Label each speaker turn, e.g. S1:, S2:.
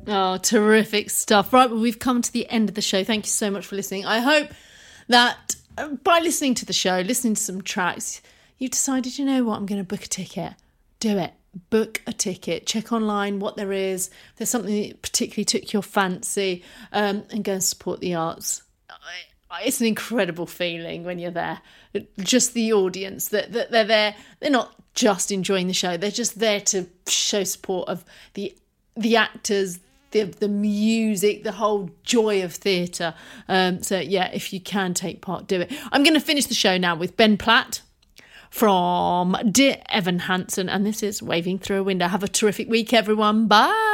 S1: Oh, terrific stuff. Right, well, we've come to the end of the show. Thank you so much for listening. I hope that by listening to the show, listening to some tracks, you've decided, you know what, I'm going to book a ticket. Do it. Book a ticket. Check online what there is. If there's something that particularly took your fancy, and go and support the arts. It's an incredible feeling when you're there. Just the audience, that they're there. They're not just enjoying the show. They're just there to show support of the actors, the music, the whole joy of theatre. So yeah, if you can take part, do it. I'm going to finish the show now with Ben Platt from Dear Evan Hansen, and this is Waving Through a Window. Have a terrific week, everyone. Bye.